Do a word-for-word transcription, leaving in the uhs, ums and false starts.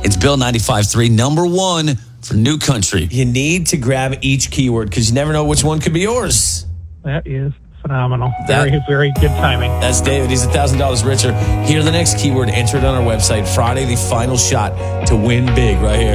It's Bill ninety-five point three, number one for New Country. You need to grab each keyword because you never know which one could be yours. That is phenomenal. That- Very, very good timing. That's David. He's one thousand dollars richer. Hear the next keyword. Enter it on our website. Friday, the final shot to win big right here.